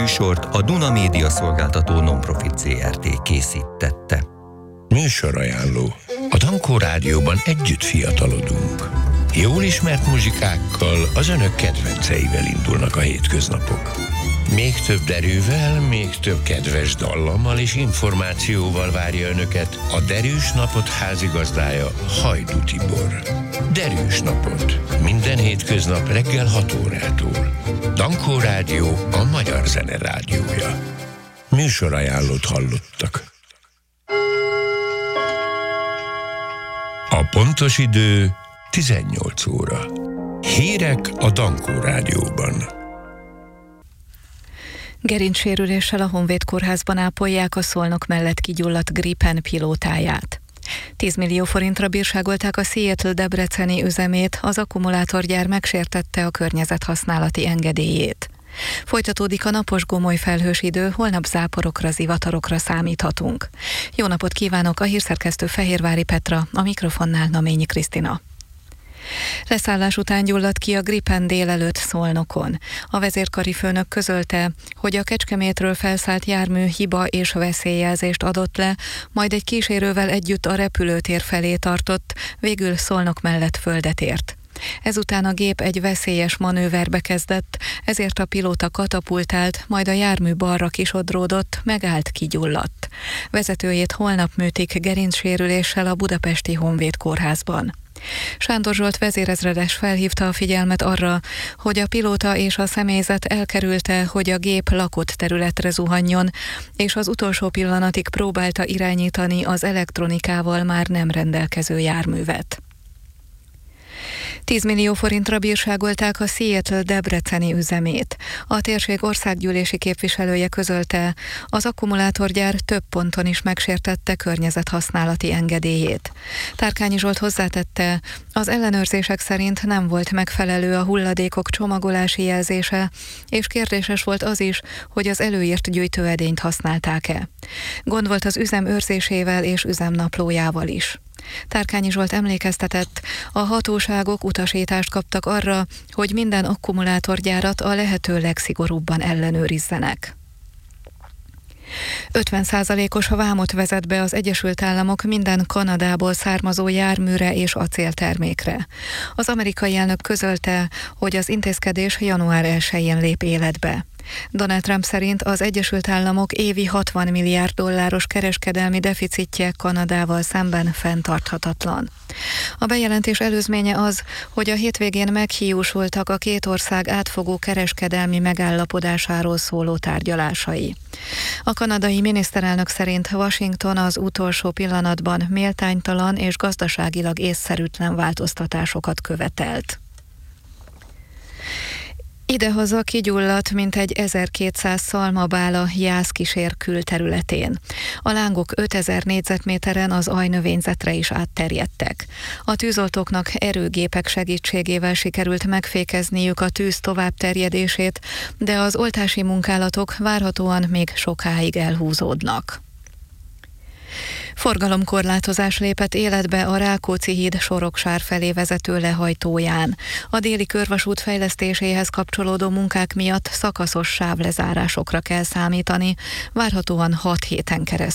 műsort a Duna Média Szolgáltató Nonprofit Zrt. Készítette. Műsorajánló. A Dankó Rádióban együtt fiatalodunk. Jól ismert muzsikákkal, az önök kedvenceivel indulnak a hétköznapok. Még több derűvel, még több kedves dallammal és információval várja önöket a Derűs Napot házigazdája, Hajdú Tibor. Derűs Napot. Minden hétköznap reggel 6 órától. Dankó Rádió, a magyar zene rádiója. Műsorajánlót hallottak. A pontos idő 18 óra. Hírek a Dankó Rádióban. Gerincsérüléssel a Honvéd Kórházban ápolják a Szolnok mellett kigyulladt Gripen pilótáját. 10 millió forintra bírságolták a Seattle-debreceni üzemét, az akkumulátorgyár megsértette a környezethasználati engedélyét. Folytatódik a napos gomoly felhős idő, holnap záporokra, zivatarokra számíthatunk. Jó napot kívánok, a hírszerkesztő Fehérvári Petra, a mikrofonnál Naményi Krisztina. Leszállás után gyulladt ki a Gripen délelőtt Szolnokon. A vezérkari főnök közölte, hogy a Kecskemétről felszállt jármű hiba és veszélyjelzést adott le, majd egy kísérővel együtt a repülőtér felé tartott, végül Szolnok mellett földet ért. Ezután a gép egy veszélyes manőverbe kezdett, ezért a pilóta katapultált, majd a jármű balra kisodródott, megállt, kigyulladt. Vezetőjét holnap műtik gerincsérüléssel a budapesti Honvéd Kórházban. Sándor Zsolt vezérezredes felhívta a figyelmet arra, hogy a pilóta és a személyzet elkerülte, hogy a gép lakott területre zuhanjon, és az utolsó pillanatig próbálta irányítani az elektronikával már nem rendelkező járművet. 10 millió forintra bírságolták a Seattle-debreceni üzemét. A térség országgyűlési képviselője közölte, az akkumulátorgyár több ponton is megsértette környezethasználati engedélyét. Tárkányi Zsolt hozzátette, az ellenőrzések szerint nem volt megfelelő a hulladékok csomagolási jelzése, és kérdéses volt az is, hogy az előírt gyűjtőedényt használták-e. Gond volt az üzem őrzésével és üzemnaplójával is. Tárkányi Zsolt emlékeztetett, a hatóságok utasítást kaptak arra, hogy minden akkumulátorgyárat a lehető legszigorúbban ellenőrizzenek. 50%-os vámot vezet be az Egyesült Államok minden Kanadából származó járműre és acéltermékre. Az amerikai elnök közölte, hogy az intézkedés január 1-én lép életbe. Donald Trump szerint az Egyesült Államok évi 60 milliárd dolláros kereskedelmi deficitje Kanadával szemben fenntarthatatlan. A bejelentés előzménye az, hogy a hétvégén meghiúsultak a két ország átfogó kereskedelmi megállapodásáról szóló tárgyalásai. A kanadai miniszterelnök szerint Washington az utolsó pillanatban méltánytalan és gazdaságilag észszerűtlen változtatásokat követelt. Idehaza kigyulladt mintegy 1200 szalmabála Jászkísér külterületén. A lángok 5000 négyzetméteren az ajnövényzetre is átterjedtek. A tűzoltóknak erőgépek segítségével sikerült megfékezniük a tűz továbbterjedését, de az oltási munkálatok várhatóan még sokáig elhúzódnak. Forgalomkorlátozás lépett életbe a Rákóczi híd Soroksár felé vezető lehajtóján. A déli körvasút fejlesztéséhez kapcsolódó munkák miatt szakaszos sávlezárásokra kell számítani, várhatóan 6 héten keresztül.